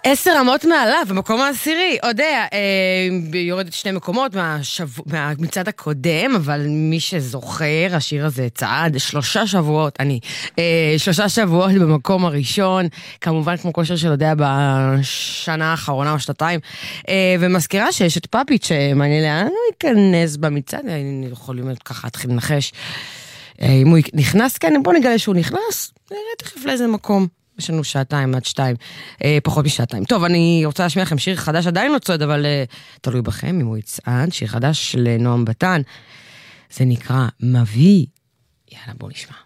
10 רמות מעליו, במקום העשירי, יודע, יורדת 2 מקומות מהמצעד הקודם, אבל מי שזוכר, השיר הזה צעד 3 שבועות, 3 שבועות במקום הראשון, כמובן כמו כל שיר של יודע בשנה האחרונה או 2, ומזכירה שיש את פאפיץ' שמעניין לאן הוא ייכנס במצעד, יכולים ככה להתחיל לנחש, אם הוא נכנס, כן, בוא נגלה שהוא נכנס, נראה תכף לאיזה מקום. יש לנו 2 עד 2, פחות מ2. טוב, אני רוצה להשמיע לכם שיר חדש, עדיין לא צועד, אבל תלוי בכם, אם הוא יצעד, שיר חדש לנועם בטן, זה נקרא מביא. יאללה, בוא נשמע.